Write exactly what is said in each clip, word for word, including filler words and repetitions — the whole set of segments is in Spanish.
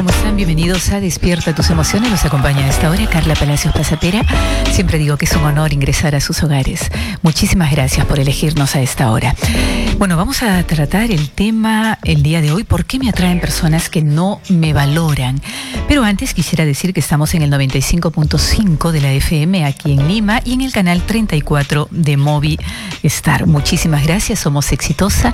¿Cómo están? Bienvenidos a Despierta tus emociones. Nos acompaña a esta hora Carla Palacios Pasapera. Siempre digo que es un honor ingresar a sus hogares. Muchísimas gracias por elegirnos a esta hora. Bueno, vamos a tratar el tema el día de hoy: ¿por qué me atraen personas que no me valoran? Pero antes quisiera decir que estamos en el noventa y cinco punto cinco de la F M aquí en Lima y en el canal treinta y cuatro de Movistar. Muchísimas gracias. Somos Exitosa,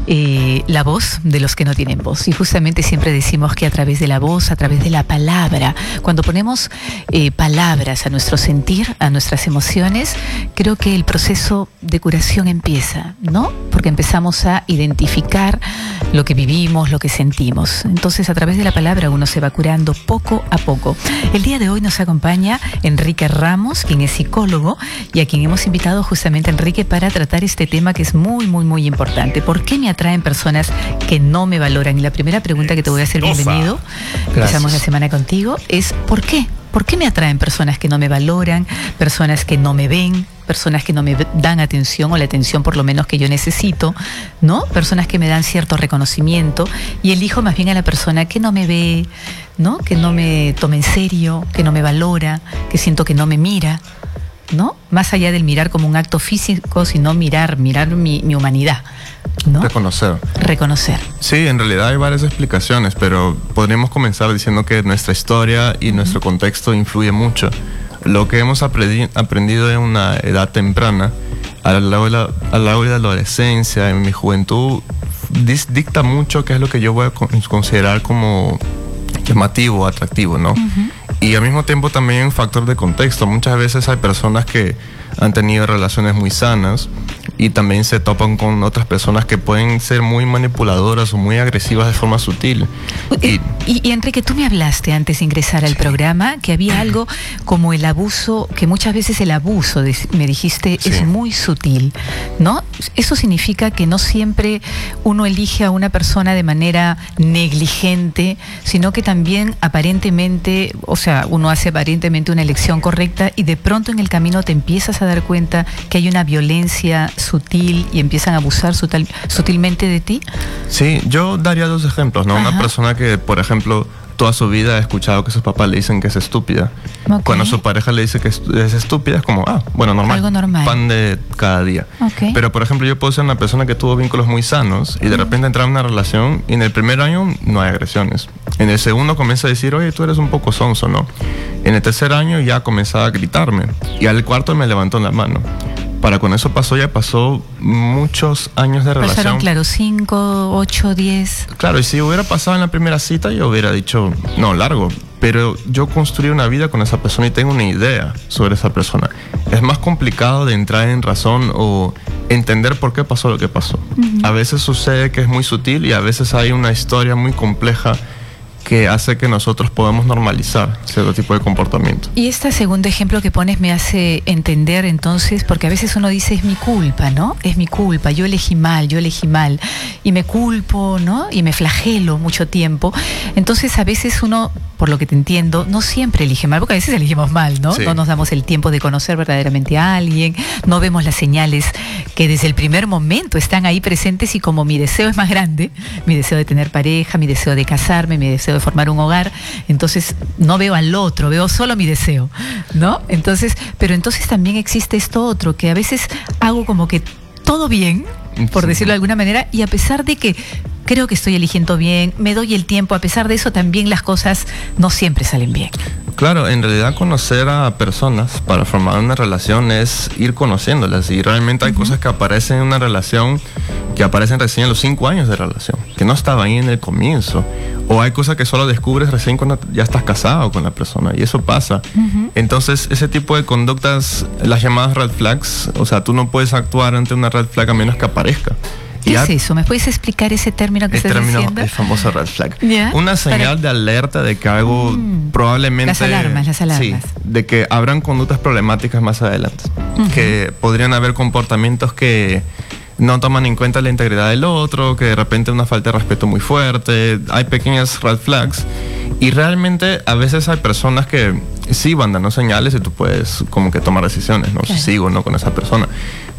eh, la voz de los que no tienen voz. Y justamente siempre decimos que a través de la voz, a través de la palabra, cuando ponemos eh, palabras a nuestro sentir, a nuestras emociones, creo que el proceso de curación empieza, ¿no? Porque empezamos a identificar lo que vivimos, lo que sentimos. Entonces, a través de la palabra uno se va curando poco a poco. El día de hoy nos acompaña Enrique Ramos, quien es psicólogo, y a quien hemos invitado justamente a Enrique para tratar este tema que es muy, muy, muy importante. ¿Por qué me atraen personas que no me valoran? Y la primera pregunta que te voy a hacer, bienvenido, empezamos la semana contigo, es ¿por qué? ¿Por qué me atraen personas que no me valoran, personas que no me ven, personas que no me dan atención o la atención por lo menos que yo necesito, ¿no? Personas que me dan cierto reconocimiento y elijo más bien a la persona que no me ve, ¿no? Que no me toma en serio, que no me valora, que siento que no me mira, ¿no? Más allá del mirar como un acto físico, sino mirar, mirar mi, mi humanidad, ¿no? Reconocer. Reconocer. Sí, en realidad hay varias explicaciones, pero podríamos comenzar diciendo que nuestra historia y nuestro contexto influye mucho. Lo que hemos aprendi- aprendido en una edad temprana, a lo largo de la, a lo largo de la adolescencia, en mi juventud, dis- dicta mucho qué es lo que yo voy a considerar como llamativo, atractivo, ¿no? Uh-huh. Y al mismo tiempo también un factor de contexto. Muchas veces hay personas que han tenido relaciones muy sanas y también se topan con otras personas que pueden ser muy manipuladoras o muy agresivas de forma sutil. Y, y, y Enrique, tú me hablaste antes de ingresar al sí. programa que había algo como el abuso, que muchas veces el abuso, de, me dijiste, sí. es muy sutil, ¿no? Eso significa que no siempre uno elige a una persona de manera negligente, sino que también aparentemente, o sea, uno hace aparentemente una elección correcta y de pronto en el camino te empiezas a dar cuenta que hay una violencia sutil y empiezan a abusar sutil, sutilmente de ti. Sí, yo daría dos ejemplos, ¿no? Ajá. Una persona que, por ejemplo, toda su vida ha escuchado que sus papás le dicen que es estúpida. Okay. Cuando su pareja le dice que es estúpida, es como, ah, bueno, normal. Algo normal. Pan de cada día. Okay. Pero, por ejemplo, yo puedo ser una persona que tuvo vínculos muy sanos y de mm. repente entrar en una relación y en el primer año no hay agresiones. En el segundo comienza a decir, oye, tú eres un poco sonso, ¿no? En el tercer año ya comenzaba a gritarme y al cuarto me levantó la mano. Para cuando eso pasó, ya pasó muchos años de relación. Pasaron, claro, cinco, ocho, diez. Claro, y si hubiera pasado en la primera cita, yo hubiera dicho, no, largo. Pero yo construí una vida con esa persona y tengo una idea sobre esa persona. Es más complicado de entrar en razón o entender por qué pasó lo que pasó. Uh-huh. A veces sucede que es muy sutil y a veces hay una historia muy compleja que hace que nosotros podamos normalizar cierto tipo de comportamiento. Y este segundo ejemplo que pones me hace entender entonces, porque a veces uno dice es mi culpa, ¿no? Es mi culpa, yo elegí mal, yo elegí mal, y me culpo, ¿no? Y me flagelo mucho tiempo. Entonces a veces uno, por lo que te entiendo, no siempre elige mal, porque a veces elegimos mal, ¿no? Sí. No nos damos el tiempo de conocer verdaderamente a alguien, no vemos las señales que desde el primer momento están ahí presentes y como mi deseo es más grande, mi deseo de tener pareja, mi deseo de casarme, mi deseo de formar un hogar, entonces no veo al otro, veo solo mi deseo, ¿no? Entonces, pero entonces también existe esto otro, que a veces hago como que todo bien, por decirlo de alguna manera, y a pesar de que creo que estoy eligiendo bien, me doy el tiempo, a pesar de eso también las cosas no siempre salen bien. Claro, en realidad conocer a personas para formar una relación es ir conociéndolas y realmente hay uh-huh. cosas que aparecen en una relación que aparecen recién en los cinco años de relación, que no estaban ahí en el comienzo, o hay cosas que solo descubres recién cuando ya estás casado con la persona y eso pasa. Uh-huh. Entonces ese tipo de conductas, las llamadas red flags, o sea, tú no puedes actuar ante una red flag a menos que aparezca. ¿Qué es eso? ¿Me puedes explicar ese término que estás diciendo? El término, el famoso red flag. ¿Ya? Una señal Para... de alerta de que algo mm, probablemente... Las alarmas, las alarmas. Sí, de que habrán conductas problemáticas más adelante. Uh-huh. Que podrían haber comportamientos que no toman en cuenta la integridad del otro, que de repente una falta de respeto muy fuerte. Hay pequeñas red flags. Y realmente a veces hay personas que sí van dando señales y tú puedes como que tomar decisiones, ¿no? Claro. Si sigo o no con esa persona.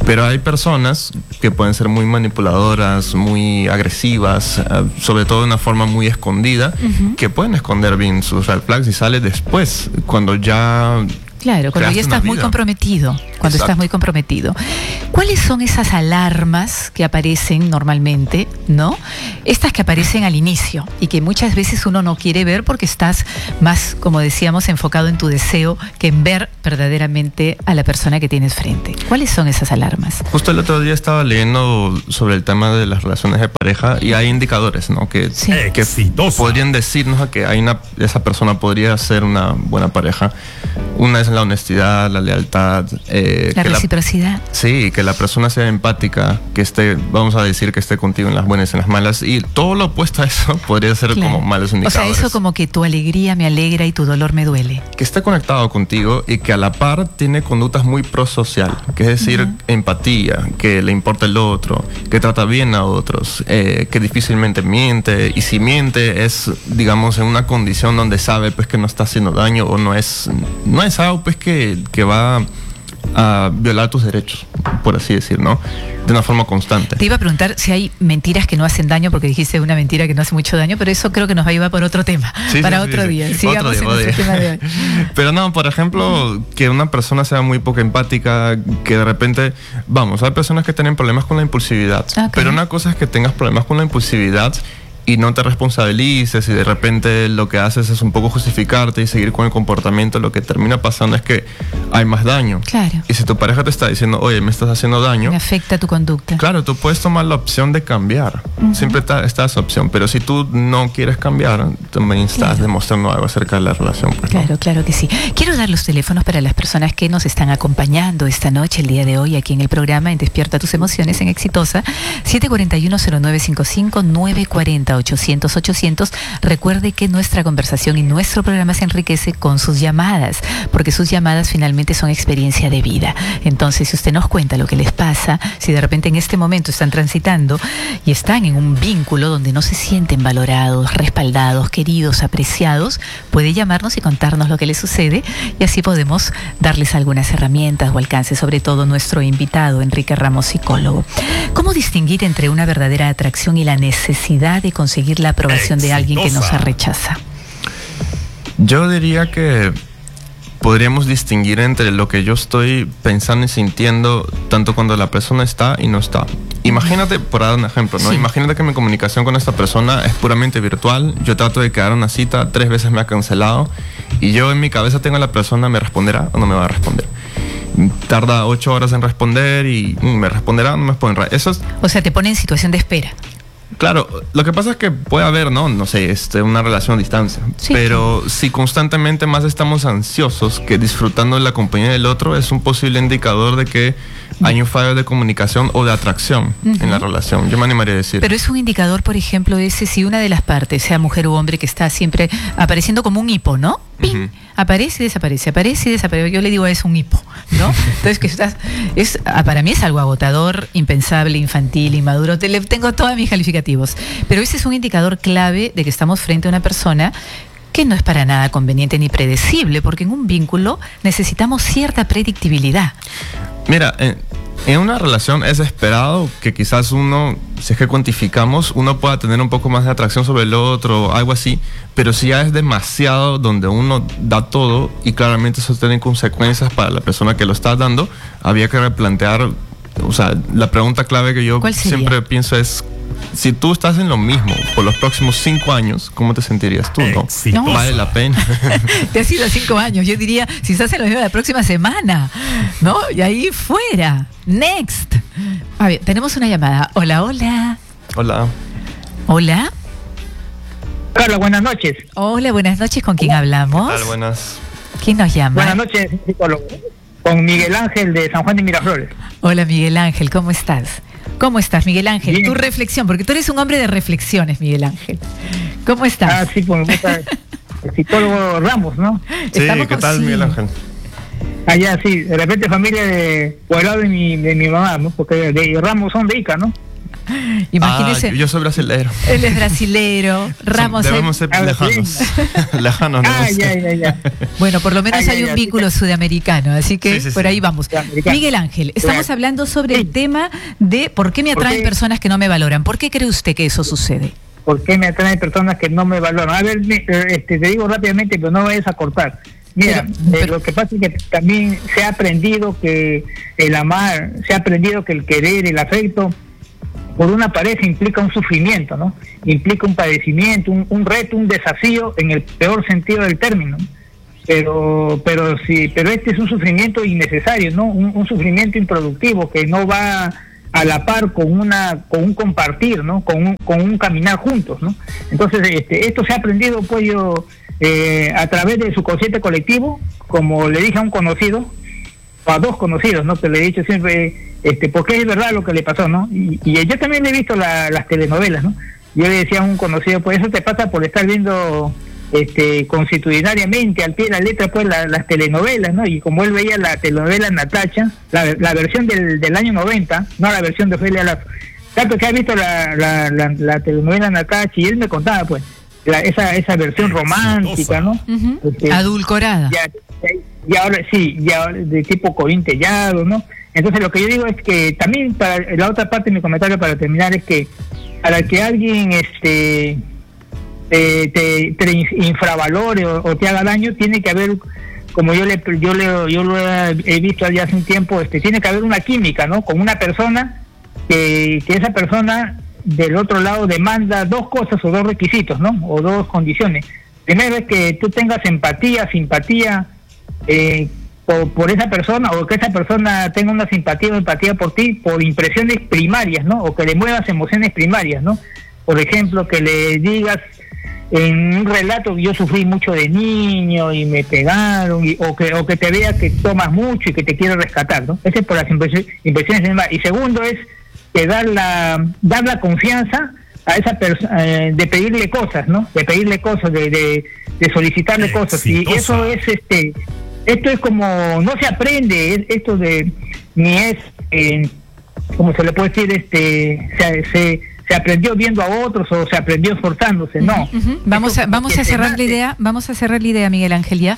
Pero hay personas que pueden ser muy manipuladoras, muy agresivas, uh, sobre todo de una forma muy escondida, uh-huh. que pueden esconder bien sus red flags y sale después, cuando ya... Claro, cuando ya estás muy comprometido, cuando Exacto. estás muy comprometido. ¿Cuáles son esas alarmas que aparecen normalmente, no? Estas que aparecen al inicio y que muchas veces uno no quiere ver porque estás más, como decíamos, enfocado en tu deseo que en ver verdaderamente a la persona que tienes frente. ¿Cuáles son esas alarmas? Justo el otro día estaba leyendo sobre el tema de las relaciones de pareja y hay indicadores, ¿no? Que, sí. que podrían decirnos que hay una, esa persona podría ser una buena pareja. Una es la honestidad, la lealtad. Eh, la que reciprocidad. La, sí, que la persona sea empática, que esté, vamos a decir, que esté contigo en las buenas y en las malas. Y todo lo opuesto a eso podría ser claro. como malos indicadores. O sea, eso como que tu alegría me alegra y tu dolor me duele. Que esté conectado contigo y que a la par tiene conductas muy prosocial, que es decir, uh-huh. empatía, que le importa el otro, que trata bien a otros, eh, que difícilmente miente. Y si miente es, digamos, en una condición donde sabe pues que no está haciendo daño o no es... No es algo pues que, que va a violar tus derechos, por así decir, ¿no? De una forma constante. Te iba a preguntar si hay mentiras que no hacen daño, porque dijiste una mentira que no hace mucho daño, pero eso creo que nos va a llevar por otro tema, sí, para sí, otro, sí, día. Sí. Sigamos otro día. En nuestro tema de hoy. Pero no, por ejemplo, uh-huh. que una persona sea muy poco empática, que de repente, vamos, hay personas que tienen problemas con la impulsividad, okay. pero una cosa es que tengas problemas con la impulsividad y no te responsabilices y de repente lo que haces es un poco justificarte y seguir con el comportamiento, lo que termina pasando es que hay más daño. Claro. Y si tu pareja te está diciendo, oye, me estás haciendo daño, me afecta tu conducta. Claro, tú puedes tomar la opción de cambiar. Uh-huh. Siempre está, está esa opción. Pero si tú no quieres cambiar, también estás claro. demostrando algo acerca de la relación. Pues, claro, ¿no? Claro que sí. Quiero dar los teléfonos para las personas que nos están acompañando esta noche, el día de hoy, aquí en el programa en Despierta tus Emociones en Exitosa. siete cuatro uno, cero nueve cinco cinco, nueve cuatro cero, ochocientos, ochocientos. Recuerde que nuestra conversación y nuestro programa se enriquece con sus llamadas, porque sus llamadas finalmente son experiencia de vida. Entonces, si usted nos cuenta lo que les pasa, si de repente en este momento están transitando y están en un vínculo donde no se sienten valorados, respaldados, queridos, apreciados, puede llamarnos y contarnos lo que les sucede y así podemos darles algunas herramientas o alcances, sobre todo nuestro invitado, Enrique Ramos, psicólogo. ¿Cómo distinguir entre una verdadera atracción y la necesidad de conseguir la aprobación Exitosa. De alguien que nos rechaza? Yo diría que podríamos distinguir entre lo que yo estoy pensando y sintiendo tanto cuando la persona está y no está. Imagínate, por dar un ejemplo, ¿no? Sí. Imagínate que mi comunicación con esta persona es puramente virtual. Yo trato de quedar una cita, tres veces me ha cancelado y yo en mi cabeza tengo a la persona, ¿me responderá o no me va a responder? Tarda ocho horas en responder y me responderá o no me responderá. Eso es... O sea, te pone en situación de espera. Claro, lo que pasa es que puede haber, ¿no? No sé, este, una relación a distancia. Sí, pero sí. Si constantemente más estamos ansiosos que disfrutando de la compañía del otro, es un posible indicador de que hay un fallo de comunicación o de atracción uh-huh. en la relación. Yo me animaría a decir. Pero es un indicador, por ejemplo, ese si una de las partes, sea mujer u hombre, que está siempre apareciendo como un hipo, ¿no? ¡Ping! Uh-huh. Aparece y desaparece, aparece y desaparece. Yo le digo, es un hipo, ¿no? Entonces, que estás, es, para mí es algo agotador, impensable, infantil, inmaduro. Te, le, tengo todos mis calificativos. Pero ese es un indicador clave de que estamos frente a una persona que no es para nada conveniente ni predecible, porque en un vínculo necesitamos cierta predictibilidad. Mira, en, en una relación es esperado que quizás uno, si es que cuantificamos, uno pueda tener un poco más de atracción sobre el otro, algo así, pero si ya es demasiado donde uno da todo y claramente eso tiene consecuencias para la persona que lo está dando, había que replantear, o sea, la pregunta clave que yo siempre pienso es, si tú estás en lo mismo por los próximos cinco años, ¿cómo te sentirías tú? ¿No? no. ¿Vale la pena? Te ha sido cinco años. Yo diría, si estás en lo mismo la próxima semana, ¿no? Y ahí fuera. Next. A ver, tenemos una llamada. Hola, hola. Hola. Hola. Carla, buenas noches. Hola, buenas noches. ¿Con quién hablamos? ¿Qué tal? Buenas. ¿Quién nos llama? Buenas noches, psicólogo. Con Miguel Ángel de San Juan de Miraflores. Hola, Miguel Ángel. ¿Cómo estás? ¿Cómo estás, Miguel Ángel? Bien. Tu reflexión, porque tú eres un hombre de reflexiones, Miguel Ángel. ¿Cómo estás? Ah, sí, pues me gusta el psicólogo Ramos, ¿no? Sí, ¿qué con... tal, sí. Miguel Ángel? Allá, sí, de repente familia de, por el lado de mi, de mi mamá, ¿no? Porque de Ramos son de Ica, ¿no? Imagínese. Ah, yo soy brasilero. Él es brasilero. Ramos. Debemos ser lejanos. lejanos. Ah, ya, ya, ya. Bueno, por lo menos Ah, hay ya, un ya, vínculo sí, sudamericano, así que Sí, sí, por sí. ahí vamos. Sudamericano. Miguel Ángel, estamos Claro. hablando sobre Sí. el tema de por qué me atraen Porque- personas que no me valoran. ¿Por qué cree usted que eso sucede? ¿Por qué me atraen personas que no me valoran? A ver, me- este, te digo rápidamente, pero no vayas a cortar. Mira, Pero- eh, pero- lo que pasa es que también se ha aprendido que el amar, se ha aprendido que el querer, el afecto por una pareja implica un sufrimiento, ¿no? Implica un padecimiento, un, un reto, un desafío en el peor sentido del término. Pero, pero sí, pero este es un sufrimiento innecesario, ¿no? Un, un sufrimiento improductivo que no va a la par con una, con un compartir, ¿no? Con un, con un caminar juntos, ¿no? Entonces, este, esto se ha aprendido, pues yo, eh, a través de su consciente colectivo, como le dije a un conocido, o a dos conocidos, ¿no? Que le he dicho siempre, este, porque es verdad lo que le pasó, ¿no? Y, y yo también he visto la, las telenovelas, ¿no? Yo le decía a un conocido, pues eso te pasa por estar viendo este constitucionariamente al pie de la letra pues la, las telenovelas, ¿no? Y como él veía la telenovela Natacha, la, la versión del, del año noventa, no la versión de Ofelia Lazo, tanto que ha visto la, la, la, la telenovela Natacha, y él me contaba pues la, esa esa versión romántica, ¿no? Ujú. Este, Adulcorada. ya, y ahora sí, ya de tipo Corín Tellado, ¿no? Entonces lo que yo digo es que también para la otra parte de mi comentario para terminar es que para que alguien este te, te, te infravalore o, o te haga daño, tiene que haber, como yo le yo le yo lo he visto ya hace un tiempo, este tiene que haber una química, ¿no? Con una persona que, que esa persona del otro lado demanda dos cosas o dos requisitos, ¿no? O dos condiciones. Primero es que tú tengas empatía, simpatía eh, por, por esa persona, o que esa persona tenga una simpatía o empatía por ti por impresiones primarias, ¿no? O que le muevas emociones primarias, ¿no? Por ejemplo, que le digas en un relato que yo sufrí mucho de niño y me pegaron, y, o que o que te vea que tomas mucho y que te quiero rescatar, ¿no? Ese es por las impresiones, impresiones primarias. Y segundo es que dar la dar la confianza a esa persona, eh, de pedirle cosas, ¿no? De pedirle cosas, de, de, de solicitarle Exitosa. cosas. Y eso es, este, esto es como, no se aprende, es, esto de, ni es, eh, como se le puede decir, este, se, se, se aprendió viendo a otros o se aprendió esforzándose, no. Ujú. Vamos Esto a, vamos que a se cerrar la nace. idea, vamos a cerrar la idea, Miguel Ángel, ya.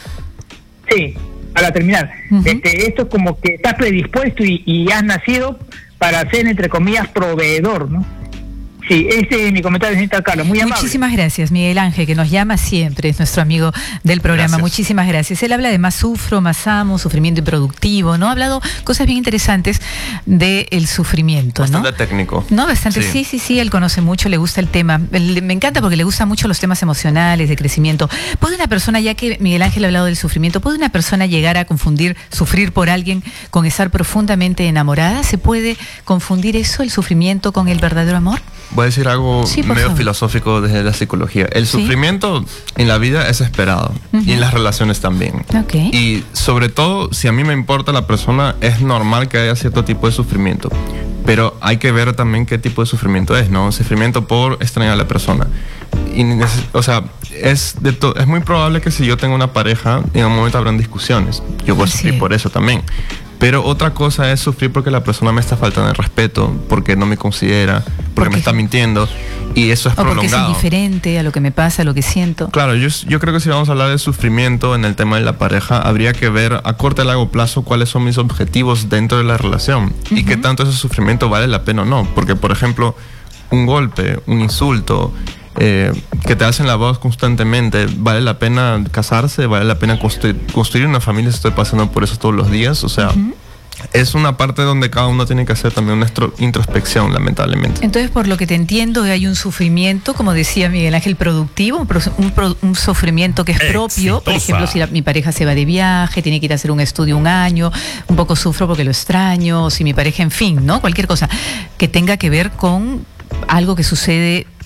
Sí, para terminar, Ujú. este, esto es como que estás predispuesto y, y has nacido para ser, entre comillas, proveedor, ¿no? Sí, ese es mi comentario, señorita Carla, muy amable. Muchísimas gracias, Miguel Ángel, que nos llama siempre, es nuestro amigo del programa. Gracias. Muchísimas gracias. Él habla de más sufro, más amo, sufrimiento improductivo, ¿no? Ha hablado cosas bien interesantes del sufrimiento, ¿no? Bastante técnico. No, bastante, Sí. sí, sí, sí, él conoce mucho, le gusta el tema. Él- me encanta porque le gustan mucho los temas emocionales, de crecimiento. ¿Puede una persona, ya que Miguel Ángel ha hablado del sufrimiento, puede una persona llegar a confundir sufrir por alguien con estar profundamente enamorada? ¿Se puede confundir eso, el sufrimiento, con el verdadero amor? Voy a decir algo Sí, por medio favor. filosófico desde la psicología. El Sí. sufrimiento en la vida es esperado Ujú. y en las relaciones también. Ok. Y sobre todo, si a mí me importa la persona, es normal que haya cierto tipo de sufrimiento. Pero hay que ver también qué tipo de sufrimiento es, ¿no? Sufrimiento por extrañar a la persona. Y neces- o sea, es, de to- es muy probable que si yo tengo una pareja, en un momento habrán discusiones. Yo voy a Así sufrir es. por eso también. Pero otra cosa es sufrir porque la persona me está faltando el respeto, porque no me considera, porque, Porque- me está mintiendo. Y eso es O porque es prolongado. indiferente a lo que me pasa, a lo que siento. Claro, yo, yo creo que si vamos a hablar de sufrimiento en el tema de la pareja, habría que ver a corto y largo plazo cuáles son mis objetivos dentro de la relación y qué tanto ese sufrimiento vale la pena o no. Porque, por ejemplo, un golpe, un insulto, eh, que te hacen la voz constantemente, ¿vale la pena casarse? ¿Vale la pena construir, construir una familia si estoy pasando por eso todos los días? O sea, es una parte donde cada uno tiene que hacer también una estro- introspección, lamentablemente. Entonces, por lo que te entiendo, hay un sufrimiento, como decía Miguel Ángel, productivo, un, pro- un pro- un sufrimiento que es propio. Por Exitosa. ejemplo, si la- mi pareja se va de viaje, tiene que ir a hacer un estudio un año, un poco sufro porque lo extraño, o si mi pareja, en fin, ¿no? Cualquier cosa que tenga que ver con algo que sucede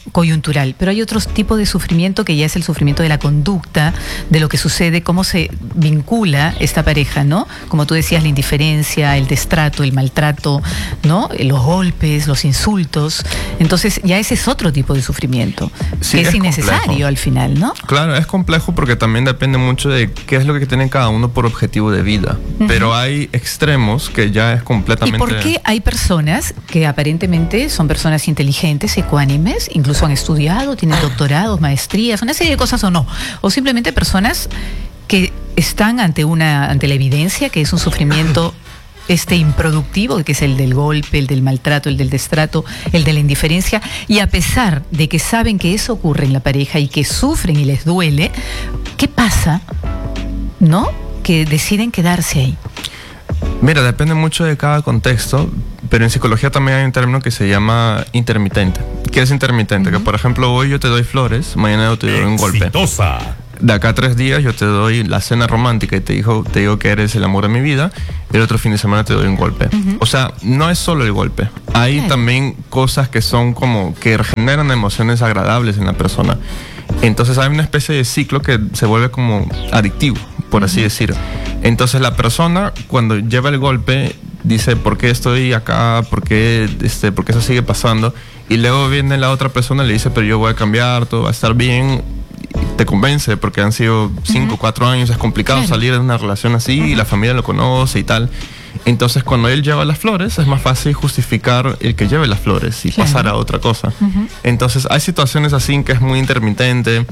coyuntural, pero hay otro tipo de sufrimiento que ya es el sufrimiento de la conducta, de lo que sucede, cómo se vincula esta pareja, ¿no? Como tú decías, la indiferencia, el destrato, el maltrato, ¿no? Los golpes, los insultos. Entonces ya ese es otro tipo de sufrimiento, sí, que es, es innecesario complejo. al final, ¿no? Claro, es complejo porque también depende mucho de qué es lo que tiene cada uno por objetivo de vida. Uh-huh. Pero hay extremos que ya es completamente... ¿Y por qué hay personas que aparentemente son personas inteligentes, ecuánimes, incluso han estudiado, tienen doctorados, maestrías, una serie de cosas o no? O simplemente personas que están ante una ante la evidencia que es un sufrimiento este improductivo, que es el del golpe, el del maltrato, el del destrato, el de la indiferencia, y a pesar de que saben que eso ocurre en la pareja y que sufren y les duele, ¿qué pasa? ¿No? Que deciden quedarse ahí. Mira, depende mucho de cada contexto, pero en psicología también hay un término que se llama intermitente. ¿Qué es intermitente? Uh-huh. Que por ejemplo, hoy yo te doy flores, mañana yo te doy un golpe. Exitosa. De acá a tres días yo te doy la cena romántica y te digo, te digo que eres el amor de mi vida, y el otro fin de semana te doy un golpe. Uh-huh. O sea, no es solo el golpe. Hay claro. también cosas que son como que generan emociones agradables en la persona. Entonces hay una especie de ciclo que se vuelve como adictivo, por así uh-huh. decir. Entonces la persona cuando lleva el golpe dice, ¿por qué estoy acá? ¿Por qué, este, ¿por qué eso sigue pasando? Y luego viene la otra persona y le dice, pero yo voy a cambiar, todo va a estar bien. Te convence porque han sido cinco, uh-huh. cuatro años, es complicado claro. salir de una relación así, uh-huh. y la familia lo conoce y tal. Entonces cuando él lleva las flores es más fácil justificar el que lleve las flores y claro. pasar a otra cosa. Uh-huh. Entonces hay situaciones así que es muy intermitente.